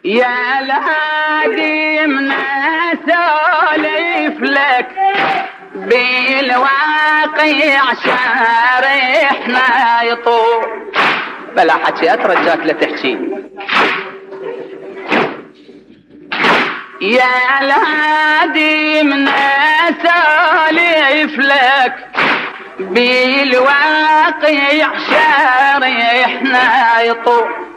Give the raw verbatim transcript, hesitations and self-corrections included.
يا الهادي من اسولف لك بالواقع شارحنا يطول. بلا حكي اترجاك لا تحكي. يا الهادي من اسولف لك بالواقع شارحنا يطول.